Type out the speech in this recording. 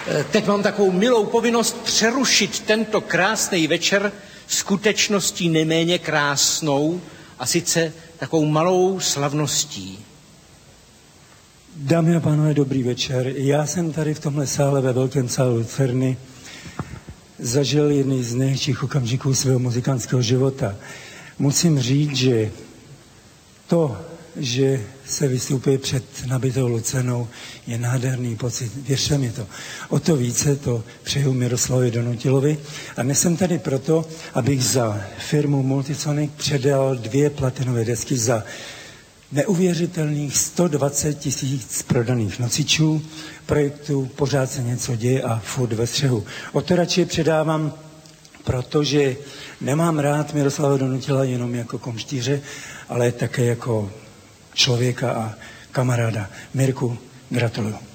Teď mám takovou milou povinnost přerušit tento krásný večer skutečností neméně krásnou, a sice takovou malou slavností. Dámy a pánové, dobrý večer. Já jsem tady v tomhle sále, ve velkém sále Lucerny, zažil jedný z největších okamžiků svého muzikantského života. Musím říct, že to, že se vystupuje před nabitou Lucernou, je nádherný pocit. Věřte mi to. O to více to přeju Miroslavovi Donutilovi. A dnes jsem tady proto, abych za firmu Multisonic předal 2 platinové desky za neuvěřitelných 120 000 prodaných nosičů projektu Pořád se něco děje a furt ve střehu. O to radši předávám, protože nemám rád Miroslava Donutila jenom jako komštíře, ale také jako člověka a kamaráda. Mirku, gratuluju.